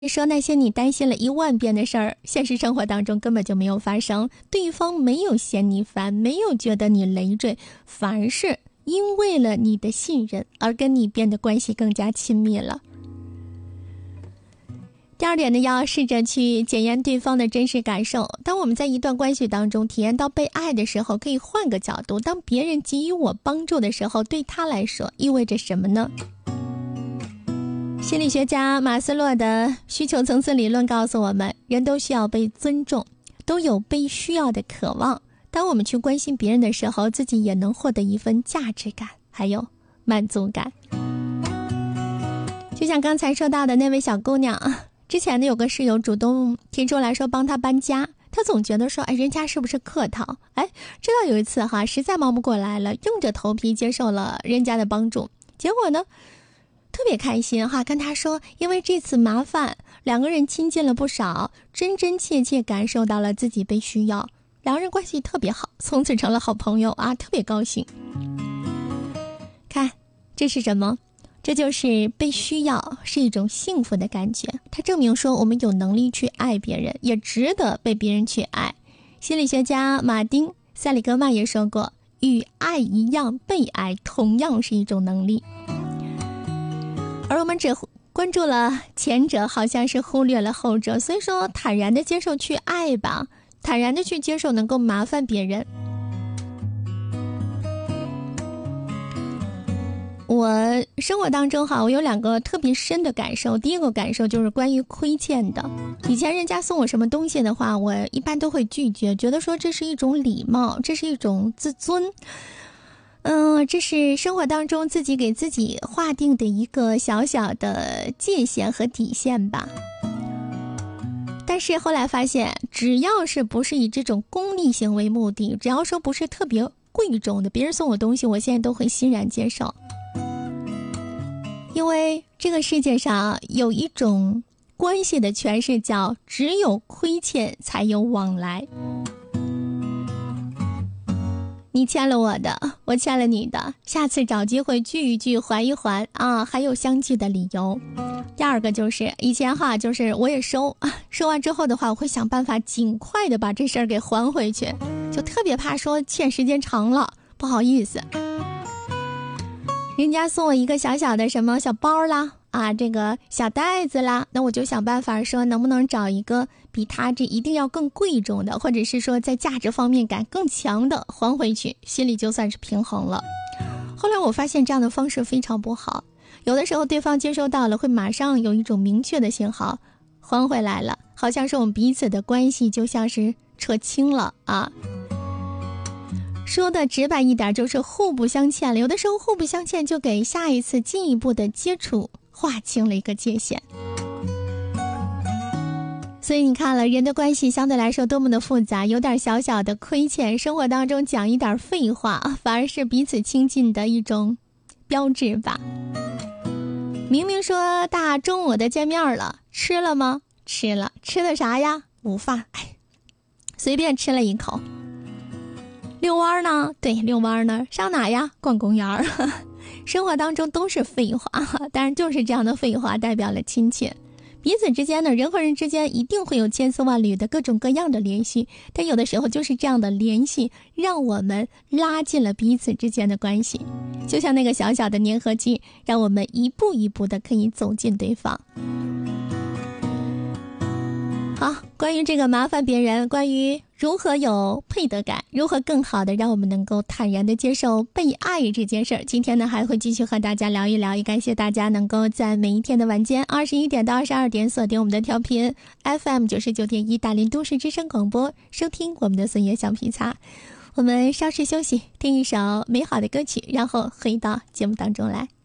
说那些你担心了10000遍的事儿，现实生活当中根本就没有发生，对方没有嫌你烦，没有觉得你累赘，反而是因为了你的信任而跟你变得关系更加亲密了。第二点呢，要试着去检验对方的真实感受。当我们在一段关系当中体验到被爱的时候，可以换个角度，当别人给予我帮助的时候，对他来说意味着什么呢？心理学家马斯洛的需求层次理论告诉我们，人都需要被尊重，都有被需要的渴望。当我们去关心别人的时候，自己也能获得一份价值感，还有满足感。就像刚才说到的那位小姑娘，之前呢有个室友主动提出来说帮她搬家，她总觉得说人家是不是客套，直到有一次实在忙不过来了，硬着头皮接受了人家的帮助，结果呢特别开心跟他说，因为这次麻烦两个人亲近了不少，真真切切感受到了自己被需要，两个人关系特别好，从此成了好朋友特别高兴。看这是什么？这就是被需要是一种幸福的感觉，它证明说我们有能力去爱别人，也值得被别人去爱。心理学家马丁·塞里格曼也说过，与爱一样，被爱同样是一种能力。而我们只关注了前者，好像是忽略了后者，所以说坦然的接受去爱吧，坦然的去接受能够麻烦别人。我生活当中我有2个特别深的感受。第一个感受就是关于亏欠的。以前人家送我什么东西的话，我一般都会拒绝，觉得说这是一种礼貌，这是一种自尊。这是生活当中自己给自己划定的一个小小的界限和底线吧。但是后来发现，只要是不是以这种功利性为目的，只要说不是特别贵重的，别人送我东西，我现在都会欣然接受。因为这个世界上有一种关系的诠释叫只有亏欠才有往来。你欠了我的，我欠了你的，下次找机会聚一聚，还一还还有相聚的理由。第二个就是以前就是我也收完之后的话，我会想办法尽快的把这事儿给还回去，就特别怕说欠时间长了不好意思。人家送我一个小小的什么小包啦这个小袋子啦，那我就想办法说能不能找一个比它这一定要更贵重的，或者是说在价值方面感更强的还回去，心里就算是平衡了。后来我发现这样的方式非常不好，有的时候对方接收到了会马上有一种明确的信号还回来了，好像是我们彼此的关系就像是扯清了说的直白一点就是互不相欠了，有的时候互不相欠就给下一次进一步的接触划清了一个界限。所以你看了，人的关系相对来说多么的复杂，有点小小的亏欠，生活当中讲一点废话反而是彼此亲近的一种标志吧。明明说大中午的见面了，吃了吗？吃了。吃的啥呀？午饭。随便吃了一口。遛弯呢？对，遛弯呢。上哪呀？逛公园。生活当中都是废话，当然就是这样的废话代表了亲切。彼此之间呢，人和人之间一定会有千丝万缕的各种各样的联系，但有的时候就是这样的联系让我们拉近了彼此之间的关系，就像那个小小的粘合剂，让我们一步一步的可以走进对方。好，关于这个麻烦别人，关于如何有配得感，如何更好的让我们能够坦然的接受被爱这件事儿，今天呢还会继续和大家聊一聊。也感谢大家能够在每一天的晚间21点到22点锁定我们的调频 FM 99.1大连都市之声广播，收听我们的孙悦橡皮擦。我们稍事休息，听一首美好的歌曲，然后回到节目当中来。